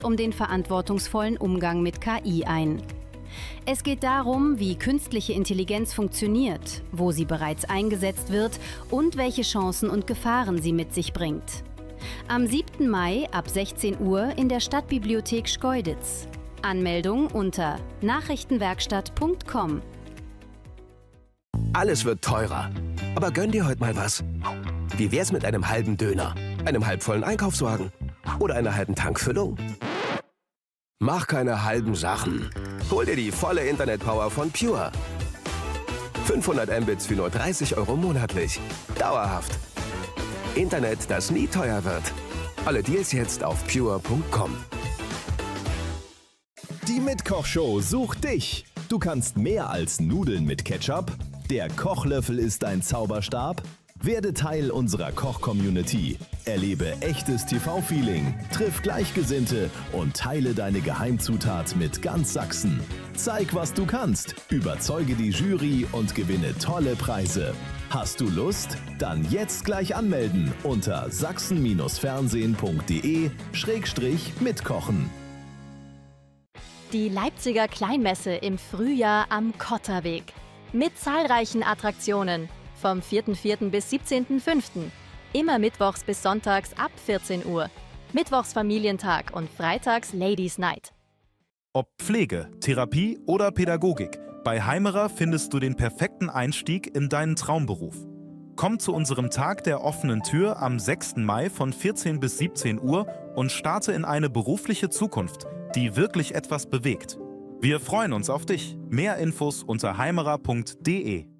um den verantwortungsvollen Umgang mit KI ein. Es geht darum, wie künstliche Intelligenz funktioniert, wo sie bereits eingesetzt wird und welche Chancen und Gefahren sie mit sich bringt. Am 7. Mai ab 16 Uhr in der Stadtbibliothek Schkeuditz. Anmeldung unter nachrichtenwerkstatt.com. Alles wird teurer. Aber gönn dir heute mal was. Wie wär's mit einem halben Döner, einem halbvollen Einkaufswagen oder einer halben Tankfüllung? Mach keine halben Sachen. Hol dir die volle Internetpower von Pure. 500 Mbits für nur 30 € monatlich. Dauerhaft. Internet, das nie teuer wird. Alle Deals jetzt auf pure.com. Die Mitkochshow sucht dich. Du kannst mehr als Nudeln mit Ketchup. Der Kochlöffel ist ein Zauberstab. Werde Teil unserer Koch-Community. Erlebe echtes TV-Feeling, triff Gleichgesinnte und teile deine Geheimzutat mit ganz Sachsen. Zeig, was du kannst, überzeuge die Jury und gewinne tolle Preise. Hast du Lust? Dann jetzt gleich anmelden unter sachsen-fernsehen.de/mitkochen. Die Leipziger Kleinmesse im Frühjahr am Kotterweg. Mit zahlreichen Attraktionen. Vom 4.4. bis 17.5. Immer mittwochs bis sonntags ab 14 Uhr. Mittwochs Familientag und freitags Ladies Night. Ob Pflege, Therapie oder Pädagogik, bei Heimerer findest du den perfekten Einstieg in deinen Traumberuf. Komm zu unserem Tag der offenen Tür am 6. Mai von 14 bis 17 Uhr und starte in eine berufliche Zukunft, die wirklich etwas bewegt. Wir freuen uns auf dich. Mehr Infos unter heimerer.de.